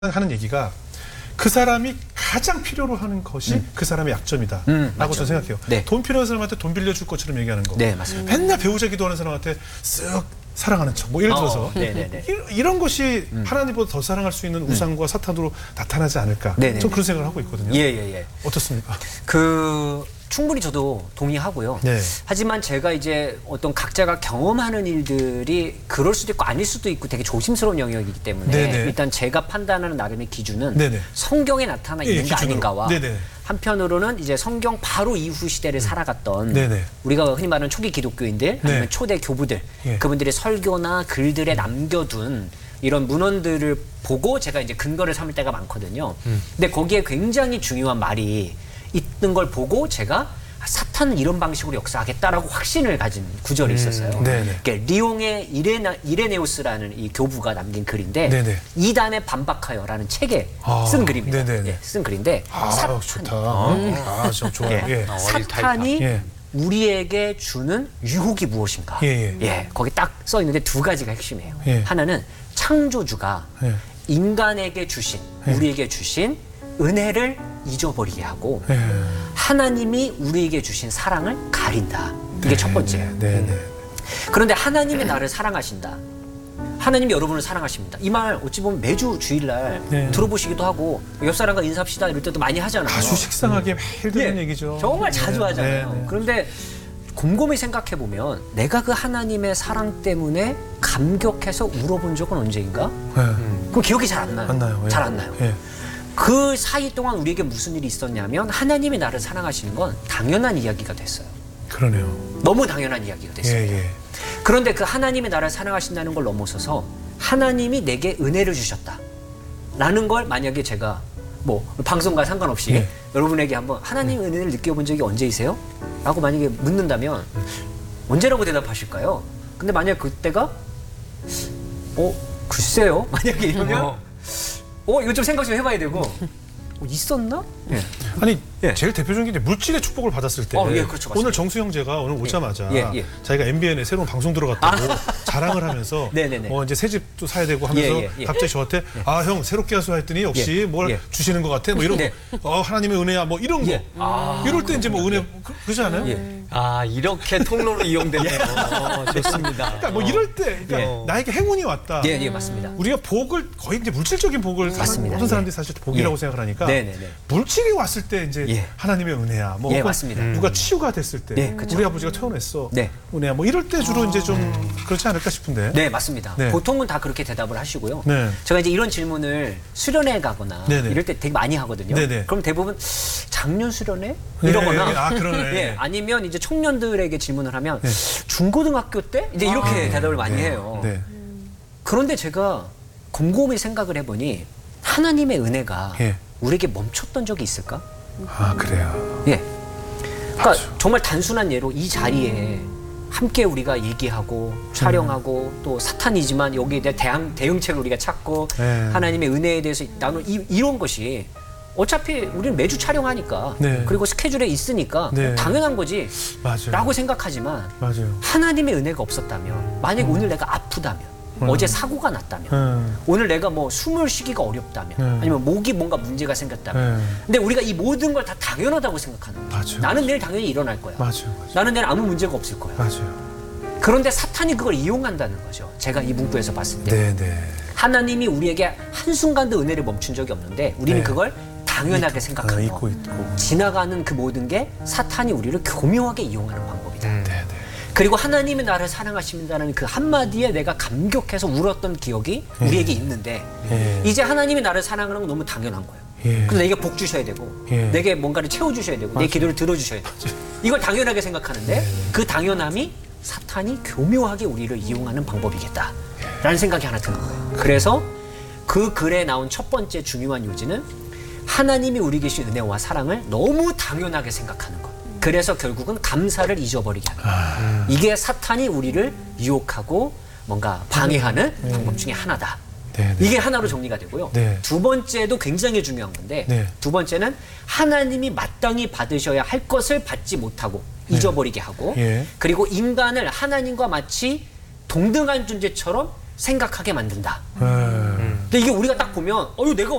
하는 얘기가 그 사람이 가장 필요로 하는 것이 그 사람의 약점이다 라고 저는 생각해요. 네. 돈 필요한 사람한테 돈 빌려줄 것처럼 얘기하는 거. 네, 맞습니다. 맨날 배우자 기도하는 사람한테 쓱 사랑하는 척. 뭐 예를 들어서 네네네. 이런 것이 하나님보다 더 사랑할 수 있는 우상과 사탄으로 나타나지 않을까. 네네네. 전 그런 생각을 하고 있거든요. 예. 어떻습니까? 충분히 저도 동의하고요. 네. 하지만 제가 이제 어떤 각자가 경험하는 일들이 그럴 수도 있고 아닐 수도 있고 되게 조심스러운 영역이기 때문에 네네. 일단 제가 판단하는 나름의 기준은 네네. 성경에 나타나 있는 게 기준으로. 아닌가와 네네. 한편으로는 이제 성경 바로 이후 시대를 살아갔던 네네. 우리가 흔히 말하는 초기 기독교인들 아니면 네. 초대 교부들 예. 그분들의 설교나 글들에 남겨둔 이런 문헌들을 보고 제가 이제 근거를 삼을 때가 많거든요. 근데 거기에 굉장히 중요한 말이 있는 걸 보고 제가 사탄은 이런 방식으로 역사하겠다라고 확신을 가진 구절이 있었어요. 네네. 그러니까 리옹의 이레네우스라는 이 교부가 남긴 글인데 네네. 이단에 반박하여라는 책에 쓴 글입니다. 네네네. 예, 쓴 글인데 좋다. 좀 좋아요. 예. 사탄이 예. 우리에게 주는 유혹이 무엇인가? 예. 거기 딱 써 있는데 두 가지가 핵심이에요. 예. 하나는 창조주가 예. 인간에게 주신 우리에게 주신 은혜를 잊어버리게 하고 예. 하나님이 우리에게 주신 사랑을 가린다. 이게 첫 번째예요. 네네. 그런데 하나님이 나를 사랑하신다. 하나님이 여러분을 사랑하십니다. 이 말 어찌 보면 매주 주일날 네. 들어보시기도 하고 옆 사람과 인사합시다 이럴 때도 많이 하잖아요. 아주 식상하게 매일 듣는 얘기죠. 정말 자주 하잖아요. 네. 그런데 곰곰이 생각해 보면 내가 그 하나님의 사랑 때문에 감격해서 울어본 적은 언제인가? 그 기억이 잘 안 나요. 안 나요. 예. 잘 안 나요. 예. 그 사이 동안 우리에게 무슨 일이 있었냐면 하나님이 나를 사랑하시는 건 당연한 이야기가 됐어요. 그러네요. 너무 당연한 이야기가 됐어요. 예. 그런데 그 하나님이 나를 사랑하신다는 걸 넘어서서 하나님이 내게 은혜를 주셨다. 라는 걸 만약에 제가 뭐 방송과 상관없이 예. 여러분에게 한번 하나님의 은혜를 느껴본 적이 언제이세요? 라고 만약에 묻는다면 언제라고 대답하실까요? 근데 만약 그때가 글쎄요? 만약에 이러면 이거 좀 생각 좀 해봐야 되고 있었나? 예. 아니 예. 제일 대표적인 게 이제 물질의 축복을 받았을 때 예, 그렇죠, 맞습니다. 오늘 정수 형제가 오늘 오자마자 예. 자기가 MBN에 새로운 방송 들어갔다고 자랑을 하면서 네네네. 이제 새 집도 사야 되고 하면서 예. 갑자기 저한테 형 새롭게 하소 했더니 역시 뭘 주시는 것 같아 뭐 이런 네. 거 하나님의 은혜야 뭐 이런 거 이럴 때 이제 뭐 은혜 그러지 않아요? 이렇게 통로로 이용되네요. 좋습니다. 그러니까 뭐 이럴 때 나에게 행운이 왔다. 예, 맞습니다. 우리가 복을 거의 이제 물질적인 복을 맞습니다. 모든 사람들이 사실 복이라고 생각을 하니까 네네네. 물질이 왔을 때 이제 하나님의 은혜야. 뭐 혹은 맞습니다. 누가 치유가 됐을 때 그쵸. 우리 아버지가 태어났어. 네. 은혜야. 뭐 이럴 때 주로 이제 좀 그렇지 않을까 싶은데. 네, 맞습니다. 네. 보통은 다 그렇게 대답을 하시고요. 네. 제가 이제 이런 질문을 수련회 가거나 네네. 이럴 때 되게 많이 하거든요. 네네. 그럼 대부분 작년 수련회? 네, 이러거나 그러네. 아니면 이제 청년들에게 질문을 하면 네. 중고등학교 때? 이제 이렇게 대답을 많이 해요. 네. 그런데 제가 곰곰이 생각을 해보니 하나님의 은혜가 예. 우리에게 멈췄던 적이 있을까? 그래요. 예. 그러니까 정말 단순한 예로 이 자리에 함께 우리가 얘기하고 촬영하고 또 사탄이지만 여기에 대한 대응책을 우리가 찾고 하나님의 은혜에 대해서 나누는 이런 것이 어차피 우리는 매주 촬영하니까 그리고 스케줄에 있으니까 당연한 거지 맞아요. 라고 생각하지만 맞아요. 하나님의 은혜가 없었다면 만약 오늘 내가 아프다면 어제 사고가 났다면 오늘 내가 뭐 숨을 쉬기가 어렵다면 아니면 목이 뭔가 문제가 생겼다면 근데 우리가 이 모든 걸 다 당연하다고 생각하는 거예요. 맞아요. 나는 내일 당연히 일어날 거야. 맞아요. 나는 내일 아무 문제가 없을 거야. 맞아요. 그런데 사탄이 그걸 이용한다는 거죠. 제가 이 문구에서 봤을 때 네. 하나님이 우리에게 한순간도 은혜를 멈춘 적이 없는데 우리는 그걸 당연하게 생각하는 거. 있고. 지나가는 그 모든 게 사탄이 우리를 교묘하게 이용하는 방법이다. 네. 그리고 하나님이 나를 사랑하신다는 그 한마디에 내가 감격해서 울었던 기억이 우리에게 있는데 이제 하나님이 나를 사랑하는 건 너무 당연한 거예요. 근데 내게 복 주셔야 되고 내게 뭔가를 채워주셔야 되고 내 기도를 들어주셔야 되고 이걸 당연하게 생각하는데 그 당연함이 사탄이 교묘하게 우리를 이용하는 방법이겠다라는 생각이 하나 드는 거예요. 그래서 그 글에 나온 첫 번째 중요한 요지는 하나님이 우리 계신 은혜와 사랑을 너무 당연하게 생각하는 것. 그래서 결국은 감사를 잊어버리게 하는 거예요. 이게 사탄이 우리를 유혹하고 뭔가 방해하는 방법 중에 하나다. 이게 하나로 정리가 되고요. 두 번째도 굉장히 중요한 건데 두 번째는 하나님이 마땅히 받으셔야 할 것을 받지 못하고 잊어버리게 하고 그리고 인간을 하나님과 마치 동등한 존재처럼 생각하게 만든다. 근데 이게 우리가 딱 보면 내가